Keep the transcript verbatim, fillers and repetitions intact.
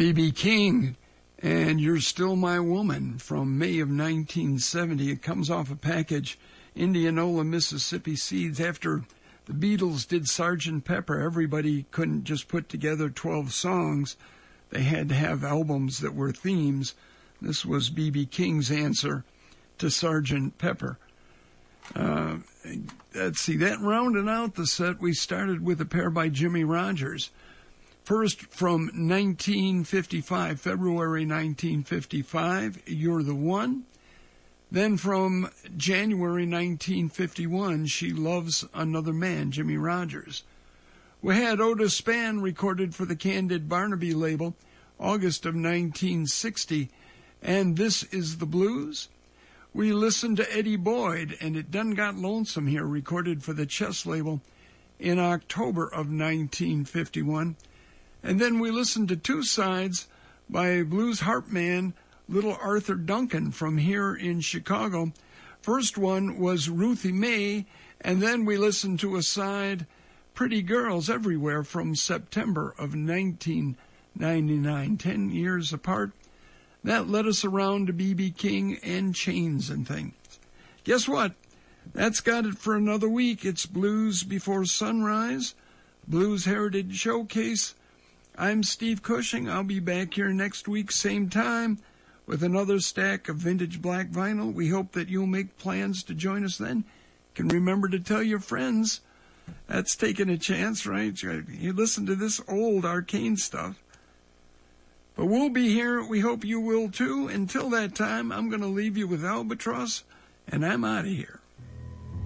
B B. King, and You're Still My Woman from May of nineteen seventy. It comes off a package, Indianola, Mississippi Seeds. After the Beatles did Sergeant Pepper, everybody couldn't just put together twelve songs. They had to have albums that were themes. This was B B. King's answer to Sergeant Pepper. Uh, let's see, that rounded out the set. We started with a pair by Jimmie Rodgers. First, from nineteen fifty-five, February nineteen fifty-five, You're the One. Then from January nineteen fifty-one, She Loves Another Man, Jimmie Rodgers. We had Otis Spann recorded for the Candid Barnaby label, August of nineteen sixty, and This Is the Blues. We listened to Eddie Boyd, and It Done Got Lonesome Here, recorded for the Chess label in October of nineteen fifty-one. And then we listened to Two Sides by blues harp man Little Arthur Duncan from here in Chicago. First one was Ruthie Mae, and then we listened to a side, Pretty Girls Everywhere, from September of nineteen ninety-nine, ten years apart. That led us around to B B. King and Chains and Things. Guess what? That's got it for another week. It's Blues Before Sunrise, Blues Heritage Showcase. I'm Steve Cushing. I'll be back here next week, same time, with another stack of vintage black vinyl. We hope that you'll make plans to join us then. You can remember to tell your friends. That's taking a chance, right? You listen to this old arcane stuff. But we'll be here. We hope you will too. Until that time, I'm going to leave you with Albatross, and I'm out of here.